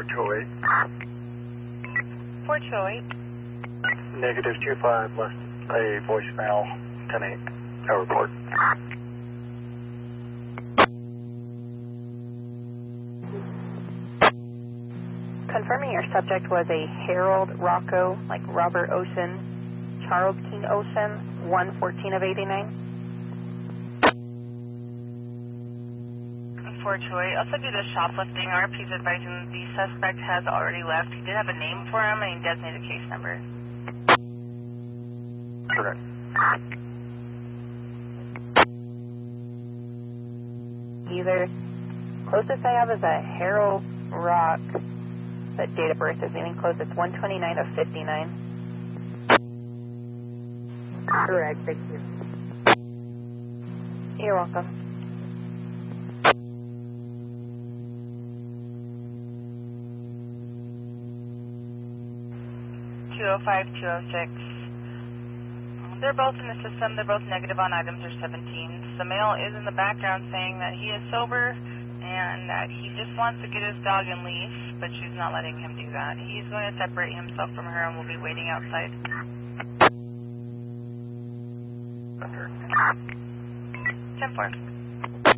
4208. 4208. Negative 25 left a voicemail, 10-8. No report. Confirming your subject was a Harold Rocco, like Robert Ocean, Charles King Ocean, 114 of 89. 428. Also due to shoplifting, RP is advising the suspect has already left. He did have a name for him and he does need a case number. Correct. Either closest I have is a Harold Rock. That date of birth isn't even close. It's 129 of 59. Correct, thank you. You're welcome. 205, 206. They're both in the system. They're both negative on items or 17. The male is in the background saying that he is sober and that he just wants to get his dog in leash, but she's not letting him do that. He's going to separate himself from her and will be waiting outside. 10-4.